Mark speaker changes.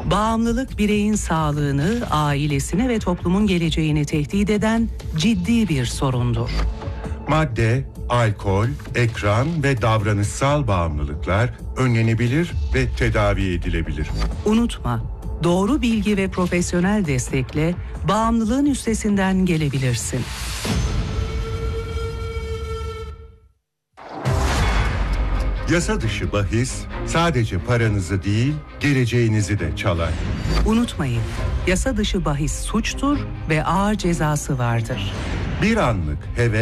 Speaker 1: Bağımlılık bireyin sağlığını, ailesini ve toplumun geleceğini tehdit eden ciddi bir sorundur.
Speaker 2: Madde, alkol, ekran ve davranışsal bağımlılıklar önlenebilir ve tedavi edilebilir.
Speaker 1: Unutma, doğru bilgi ve profesyonel destekle bağımlılığın üstesinden gelebilirsin.
Speaker 2: Yasa dışı bahis sadece paranızı değil, geleceğinizi de çalar.
Speaker 1: Unutmayın, yasa dışı bahis suçtur ve ağır cezası vardır.
Speaker 2: Bir anlık heves